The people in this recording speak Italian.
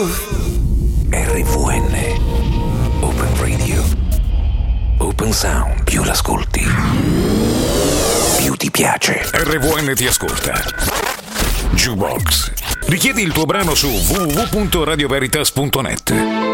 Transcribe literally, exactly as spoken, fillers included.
R V N Open Radio. Open Sound. Più l'ascolti, più ti piace. R V N ti ascolta. Jukebox. Richiedi il tuo brano su w w w punto radio veritas punto net.